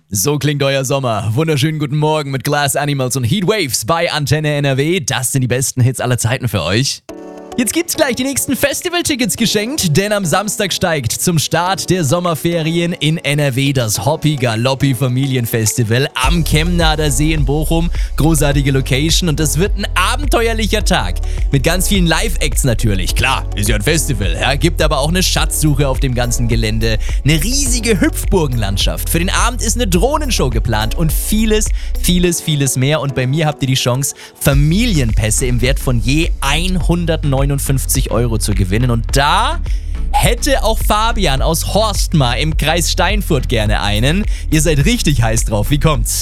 So klingt euer Sommer. Wunderschönen guten Morgen mit Glass Animals und Heatwaves bei Antenne NRW. Das sind die besten Hits aller Zeiten für euch. Jetzt gibt's gleich die nächsten Festivaltickets geschenkt, denn am Samstag steigt zum Start der Sommerferien in NRW das Hoppi Galoppi Familienfestival am Kemnader See in Bochum. Großartige Location und das wird ein abenteuerlicher Tag. Mit ganz vielen Live-Acts natürlich. Klar, ist ja ein Festival, ja. Gibt aber auch eine Schatzsuche auf dem ganzen Gelände. Eine riesige Hüpfburgenlandschaft. Für den Abend ist eine Drohnenshow geplant und vieles mehr. Und bei mir habt ihr die Chance, Familienpässe im Wert von je 159 € zu gewinnen. Und da hätte auch Fabian aus Horstmar im Kreis Steinfurt gerne einen. Ihr seid richtig heiß drauf. Wie kommt's?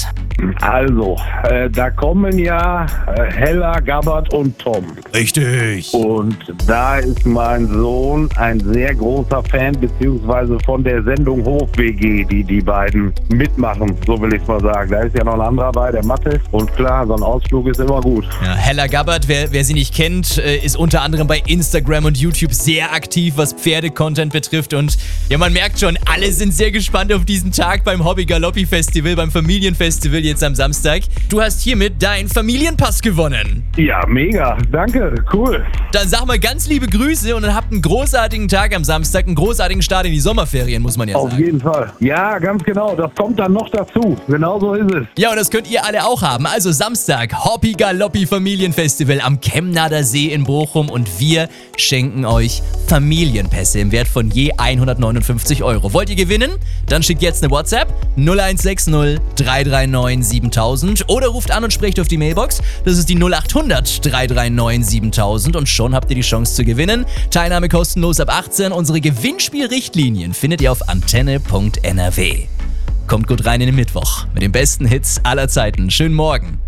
Also, da kommen ja Hella, Gabbard und Tom. Richtig. Und da ist mein Sohn ein sehr großer Fan, beziehungsweise von der Sendung Hof-WG, die beiden mitmachen, so will ich es mal sagen. Da ist ja noch ein anderer bei, der Mathe. Und klar, so ein Ausflug ist immer gut. Ja, Hella Gabbard, wer sie nicht kennt, ist unter anderem bei Instagram und YouTube sehr aktiv, was Pferde-Content betrifft. Und ja, man merkt schon, alle sind sehr gespannt auf diesen Tag beim Hoppi Galoppi Festival, beim Familienfestival jetzt am Samstag. Du hast hiermit deinen Familienpass gewonnen. Ja, mega. Danke. Cool. Dann sag mal ganz liebe Grüße und dann habt einen großartigen Tag am Samstag, einen großartigen Start in die Sommerferien, muss man ja sagen. Auf jeden Fall. Ja, ganz genau. Das kommt dann noch dazu. Genau so ist es. Ja, und das könnt ihr alle auch haben. Also Samstag, Hoppi Galoppi Familienfestival am Kemnader See in Bochum und wir schenken euch Familienpässe im Wert von je 159 €. Wollt ihr gewinnen? Dann schickt jetzt eine WhatsApp 0160 339 7000 oder ruft an und sprecht auf die Mailbox. Das ist die 0800 339 7000 und schon habt ihr die Chance zu gewinnen. Teilnahme kostenlos ab 18. Unsere Gewinnspielrichtlinien findet ihr auf antenne.nrw. Kommt gut rein in den Mittwoch mit den besten Hits aller Zeiten. Schönen Morgen.